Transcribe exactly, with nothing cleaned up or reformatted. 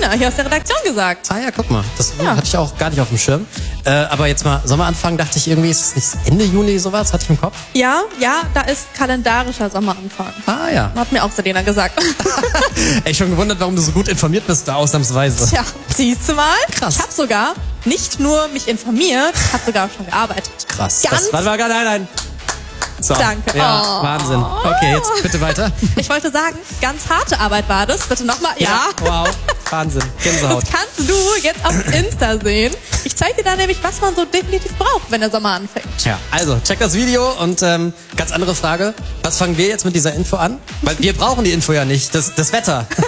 Nina hier aus der Redaktion gesagt. Ah ja, guck mal, das Ja. hatte ich auch gar nicht auf dem Schirm. Äh, aber jetzt mal Sommeranfang, dachte ich irgendwie, ist es nicht Ende Juni sowas? Hatte ich im Kopf? Ja, ja, da ist kalendarischer Sommeranfang. Ah ja. Hat mir auch Selena gesagt. Ey, schon gewundert, warum du so gut informiert bist, da ausnahmsweise. Tja, siehst du mal? Krass. Ich habe sogar nicht nur mich informiert, ich habe sogar schon gearbeitet. Krass. Ganz Das, warte mal, nein, nein. So. Danke. Ja, Oh. Wahnsinn. Okay, jetzt bitte weiter. Ich wollte sagen, ganz harte Arbeit war das. Bitte nochmal. Ja. Wow. Wahnsinn. Gänsehaut. Das kannst du jetzt auf Insta sehen. Ich zeige dir da nämlich, was man so definitiv braucht, wenn der Sommer anfängt. Ja, also check das Video und ähm, ganz andere Frage. Was fangen wir jetzt mit dieser Info an? Weil wir brauchen die Info ja nicht. Das, das Wetter.